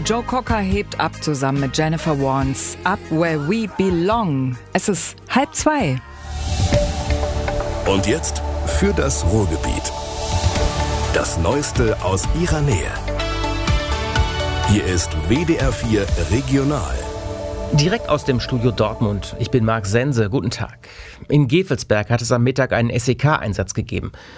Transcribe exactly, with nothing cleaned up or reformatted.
Joe Cocker hebt ab zusammen mit Jennifer Warnes. Up Where We Belong. Es ist halb zwei. Und jetzt für das Ruhrgebiet. Das Neueste aus ihrer Nähe. Hier ist W D R vier Regional. Direkt aus dem Studio Dortmund. Ich bin Marc Sense. Guten Tag. In Gevelsberg hat es am Mittag einen S E K-Einsatz gegeben.